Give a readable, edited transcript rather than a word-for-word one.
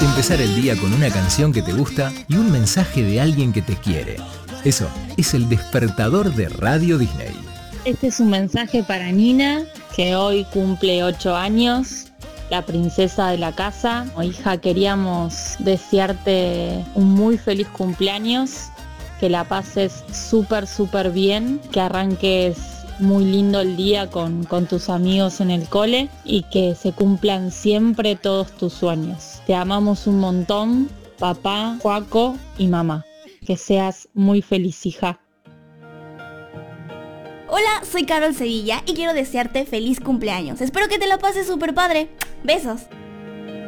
Empezar el día con una canción que te gusta y un mensaje de alguien que te quiere. Eso es el despertador de Radio Disney. Este es un mensaje para Nina, que hoy cumple 8 años, la princesa de la casa. Oh, hija, queríamos desearte un muy feliz cumpleaños, que la pases súper bien, que arranques muy lindo el día con tus amigos en el cole y que se cumplan siempre todos tus sueños. Te amamos un montón, papá, Joaco y mamá. Que seas muy feliz, hija. Hola, soy Carol Sevilla y quiero desearte feliz cumpleaños. Espero que te la pases súper padre. Besos.